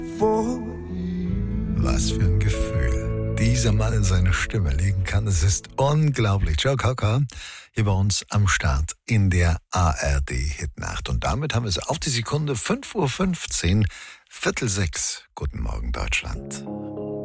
Was für ein Gefühl dieser Mann in seine Stimme legen kann. Es ist unglaublich. Joe Cocker hier bei uns am Start in der ARD-Hitnacht. Und damit haben wir es auf die Sekunde 5:15 Uhr, 5:45. Guten Morgen, Deutschland.